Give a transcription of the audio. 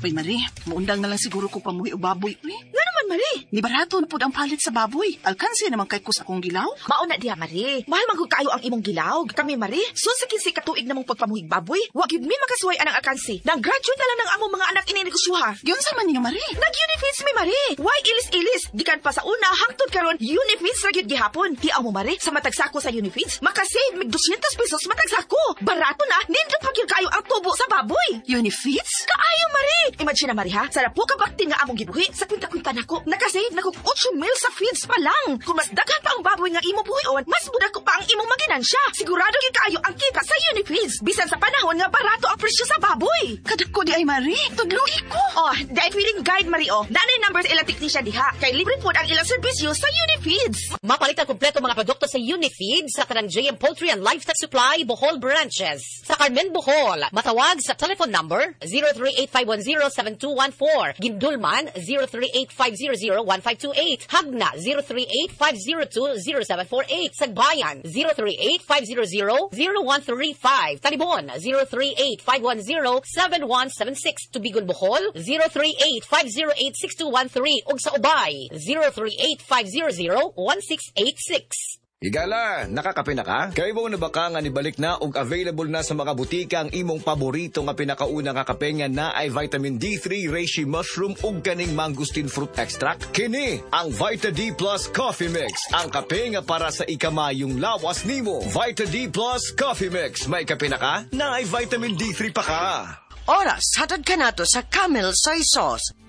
Uy, Mari, muundang na lang siguro ko pamuhi o baboy. Uy, Nga naman, Mari. ni barato na po ang palit sa baboy. Alkansi naman kay kus akong gilaw. Mauna diha, Mari. Mahal man kayo ang imong gilaw. Kami, Mari, susikin katuig namong pagpamuhig baboy. Wag yun mi makasuway anang alkansi. Nag-graduate na lang ng among mga anak ininegosyoha. Yun sa man ninyo, Mari. Nag-unifeeds mi, Mari. Why ilis-ilis? Gikan pa sa una, hangtod karon unifeeds ra gyud gihapon. Tiaw mo, Mari, sa matagsako sa unifeeds, makasave mig 200 pesos matagsako. Barato na, nindot pa gyud kayo ang tubo sa baboy. Unifeeds? Kaayo, Mari. Imagine na, Mari, ha? Sarap po kabaktin nga among gibuhi. Sa kwinta-kwinta nako, nakasave na kog 8 mil sa feeds pa lang. Kung mas daghan pa ang baboy nga imo buhion, mas muda ko pa ang imong maginansya. Sigurado gyud kaayo ang kita sa unifeeds. Bisan sa panahon nga barato ang presyo sa baboy. Kadako di ay, Mari. Tudluhi ko. Oh, dahil feeling guide, Mari, oh. Nanay numbers ilang technician diha. Kay libre po ang ilang serbisyo sa Unifeeds. Mapalit ang kumpleto mga produkto sa Unifeeds sa kanang JM Poultry and Livestock Supply, Bohol branches. Sa Carmen, Bohol, matawag sa telephone number 038-510-7214. Gindulman, 038-500-1528. Hagna, 038-502-0748. Sagbayan, 038-500-0135. Talibon, 038-510-7176. Tubigon, Bohol, 038-508-6213. Ug sa Ubay, 038-500-1686. Higala, nakakape na ka? Kay mo na baka nga nibalik na ug available na sa mga butika ang imong paborito nga pinakauna nga kape nga na ay vitamin D3, reishi mushroom ug kaning mangosteen fruit extract? Kini ang Vita D Plus Coffee Mix, ang kape nga para sa ikamayong lawas nimo. Vita D Plus Coffee Mix, may kape na ka? Na ay vitamin D3 pa ka. Oras, hatad ka nato sa Camel Soy Sauce.